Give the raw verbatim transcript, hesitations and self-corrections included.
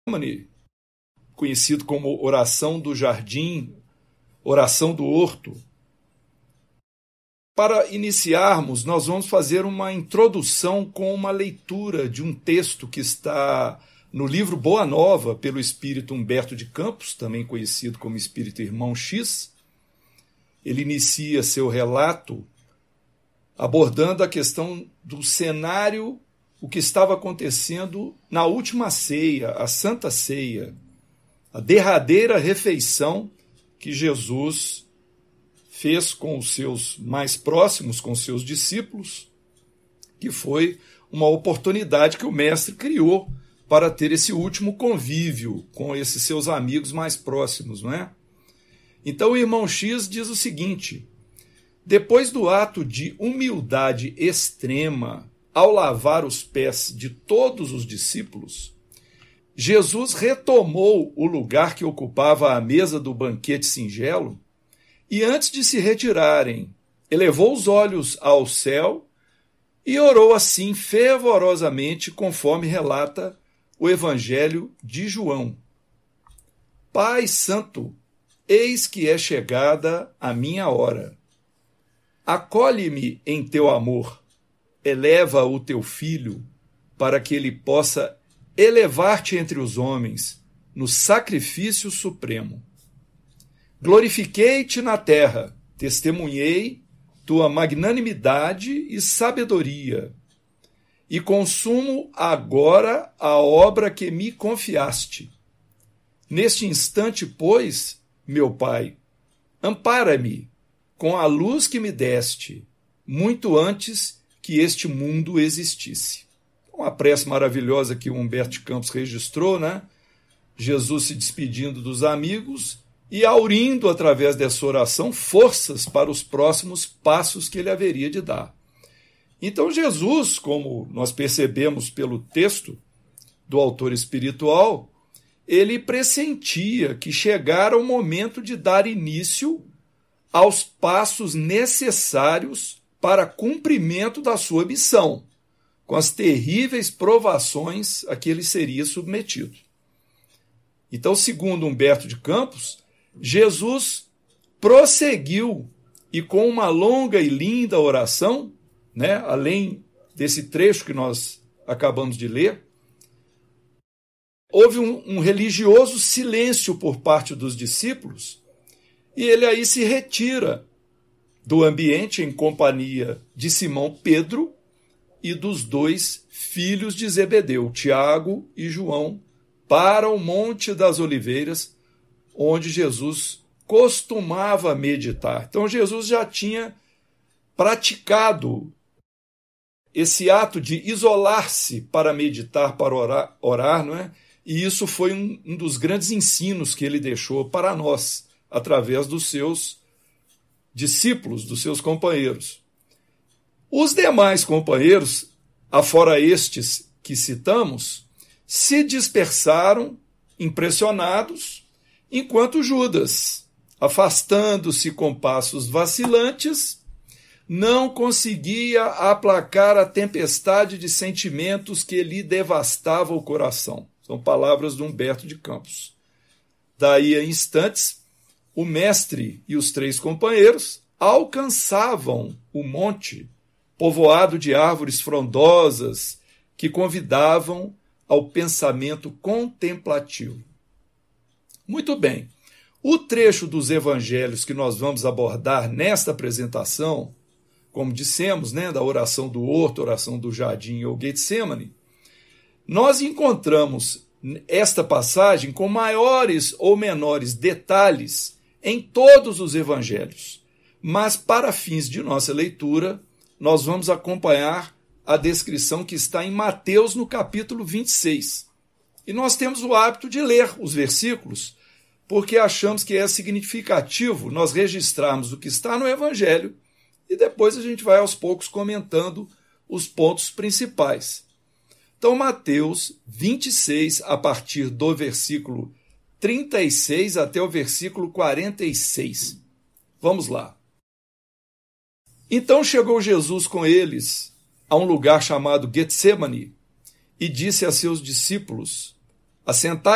conhecido como oração do jardim, oração do horto. Para iniciarmos, nós vamos fazer uma introdução com uma leitura de um texto que está no livro Boa Nova, pelo espírito Humberto de Campos, também conhecido como espírito Irmão X. Ele inicia seu relato abordando a questão do cenário, o que estava acontecendo na última ceia, a Santa Ceia, a derradeira refeição que Jesus fez com os seus mais próximos, com os seus discípulos, que foi uma oportunidade que o mestre criou para ter esse último convívio com esses seus amigos mais próximos, não é? Então o irmão X diz o seguinte: depois do ato de humildade extrema ao lavar os pés de todos os discípulos, Jesus retomou o lugar que ocupava à mesa do banquete singelo e, antes de se retirarem, elevou os olhos ao céu e orou assim fervorosamente, conforme relata o Evangelho de João: Pai Santo, eis que é chegada a minha hora. Acolhe-me em teu amor, eleva o teu filho, para que ele possa elevar-te entre os homens no sacrifício supremo. Glorifiquei-te na terra, testemunhei tua magnanimidade e sabedoria, e consumo agora a obra que me confiaste. Neste instante, pois, meu Pai, ampara-me com a luz que me deste, muito antes que este mundo existisse. Uma prece maravilhosa que o Humberto de Campos registrou, né? Jesus se despedindo dos amigos e aurindo, através dessa oração, forças para os próximos passos que ele haveria de dar. Então Jesus, como nós percebemos pelo texto do autor espiritual, ele pressentia que chegara o momento de dar início aos passos necessários para cumprimento da sua missão, com as terríveis provações a que ele seria submetido. Então, segundo Humberto de Campos, Jesus prosseguiu e, com uma longa e linda oração, né, além desse trecho que nós acabamos de ler, houve um, um religioso silêncio por parte dos discípulos e ele aí se retira do ambiente em companhia de Simão Pedro e dos dois filhos de Zebedeu, Tiago e João, para o Monte das Oliveiras, onde Jesus costumava meditar. Então Jesus já tinha praticado esse ato de isolar-se para meditar, para orar, orar, não é? E isso foi um, um dos grandes ensinos que ele deixou para nós, através dos seus discípulos, dos seus companheiros. Os demais companheiros, afora estes que citamos, se dispersaram, impressionados, enquanto Judas, afastando-se com passos vacilantes, não conseguia aplacar a tempestade de sentimentos que lhe devastava o coração. São palavras de Humberto de Campos. Daí a instantes, o mestre e os três companheiros alcançavam o monte, povoado de árvores frondosas que convidavam ao pensamento contemplativo. Muito bem. O trecho dos evangelhos que nós vamos abordar nesta apresentação, como dissemos, né, da oração do horto, oração do jardim ou Getsemane, nós encontramos esta passagem com maiores ou menores detalhes em todos os evangelhos, mas para fins de nossa leitura, nós vamos acompanhar a descrição que está em Mateus no capítulo vinte e seis. E nós temos o hábito de ler os versículos, porque achamos que é significativo nós registrarmos o que está no evangelho e depois a gente vai aos poucos comentando os pontos principais. Então, Mateus vinte e seis, a partir do versículo trinta e seis até o versículo quarenta e seis. Vamos lá. Então chegou Jesus com eles a um lugar chamado Getsemane e disse a seus discípulos: assentai